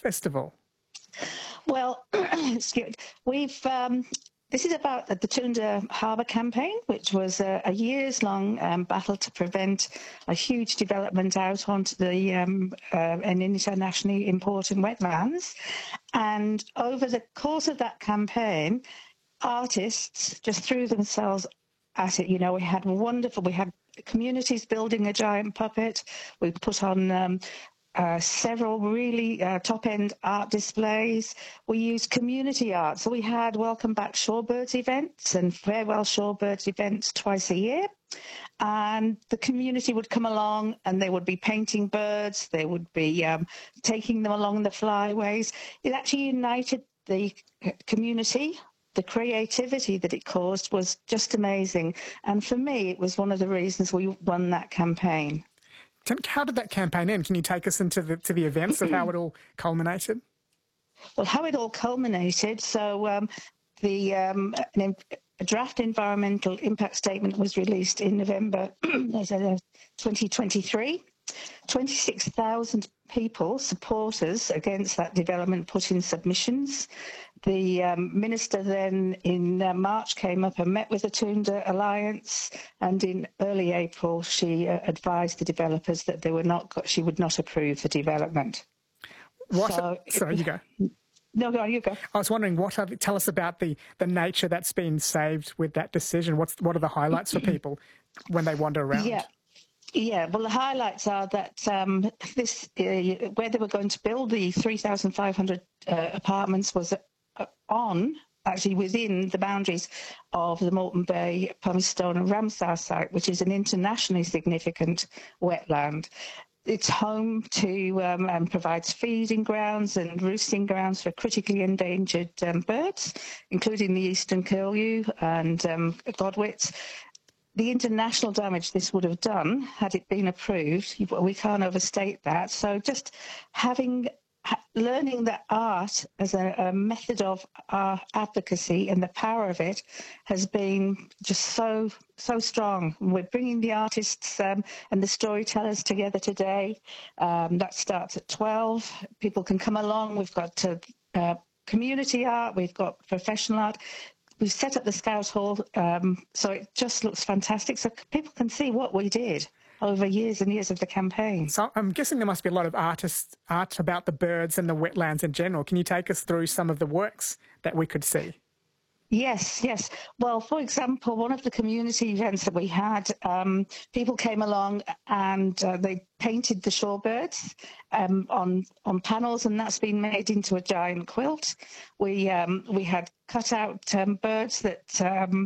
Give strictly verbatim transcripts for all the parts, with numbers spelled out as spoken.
festival? Well, excuse- we've um, this is about the Toondah Harbour campaign, which was a, a years-long um, battle to prevent a huge development out onto the um, uh, an internationally important wetlands. And over the course of that campaign, artists just threw themselves at it. You know, we had wonderful, we had communities building a giant puppet. We put on um, uh, several really uh, top-end art displays. We used community art. So we had Welcome Back Shorebirds events and Farewell Shorebirds events twice a year. And the community would come along and they would be painting birds. They would be um, taking them along the flyways. It actually united the community. The creativity that it caused was just amazing. And for me, it was one of the reasons we won that campaign. How did that campaign end? Can you take us into the, to the events of how it all culminated? Well, how it all culminated, so um, the um, an, a draft environmental impact statement was released in November twenty twenty-three. twenty-six thousand people, supporters against that development, put in submissions. The um, minister then in uh, March came up and met with the Toondah Alliance, and in early April she uh, advised the developers that they were not, she would not approve the development. What? So, Sorry, you go. No, no, you go. I was wondering, what are, tell us about the, the nature that's been saved with that decision. What's what are the highlights for people when they wander around? Yeah. Yeah, well, the highlights are that um, this, uh, where they were going to build the three thousand five hundred uh, apartments was uh, on, actually within the boundaries of the Moreton Bay, Pumicestone and Ramsar site, which is an internationally significant wetland. It's home to um, and provides feeding grounds and roosting grounds for critically endangered um, birds, including the eastern curlew and um, godwits. The international damage this would have done had it been approved, we can't overstate that. So just having, learning that art as a, a method of uh, advocacy and the power of it has been just so, so strong. We're bringing the artists um, and the storytellers together today. Um, that starts at twelve. People can come along. We've got uh, uh, community art. We've got professional art. We've set up the Scout Hall, um, so it just looks fantastic. So people can see what we did over years and years of the campaign. So I'm guessing there must be a lot of artists, art about the birds and the wetlands in general. Can you take us through some of the works that we could see? Yes, yes. Well, for example, one of the community events that we had, um, people came along and uh, they painted the shorebirds um, on on panels, and that's been made into a giant quilt. We um, we had cut out um, birds that. Um,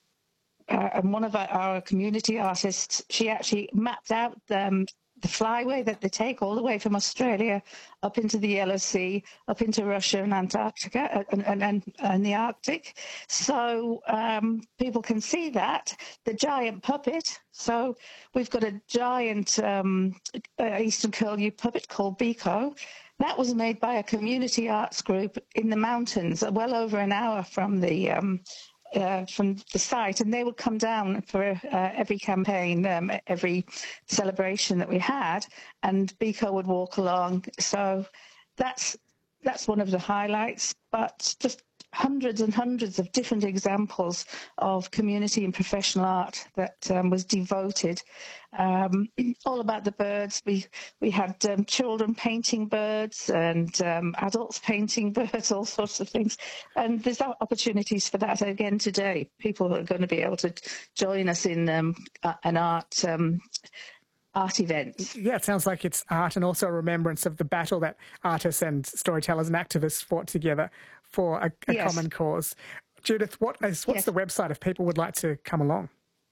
uh, and one of our, our community artists, she actually mapped out um, the flyway that they take all the way from Australia up into the Yellow Sea, up into Russia and Antarctica and, and, and, and the Arctic. So um, people can see that. The giant puppet. So we've got a giant um, uh, Eastern Curlew puppet called Biko. That was made by a community arts group in the mountains, well over an hour from the um, Uh, from the site, and they would come down for uh, every campaign, um, every celebration that we had, and Biko would walk along. So that's that's one of the highlights, but just hundreds and hundreds of different examples of community and professional art that um, was devoted, um, all about the birds. We we had um, children painting birds and um, adults painting birds, all sorts of things. And there's opportunities for that again today. People are going to be able to join us in um, an art um, art event. Yeah, it sounds like it's art and also a remembrance of the battle that artists and storytellers and activists fought together for a, a Yes. common cause. Judith, what is, what's Yes. the website if people would like to come along?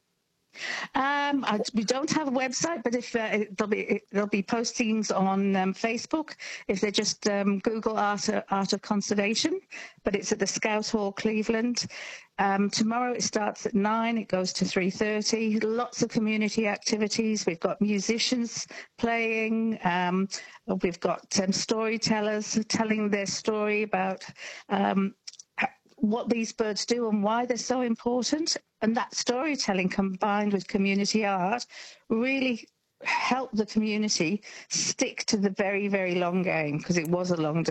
Um, I, we don't have a website, but if uh, there'll be there'll be postings on um, Facebook if they just um, Google Art, Art of Conservation. But it's at the Scout Hall, Cleveland. Um, tomorrow it starts at nine. It goes to three thirty. Lots of community activities. We've got musicians playing. Um, we've got um, storytellers telling their story about Um, what these birds do and why they're so important. And that storytelling combined with community art really helped the community stick to the very, very long game, because it was a long day.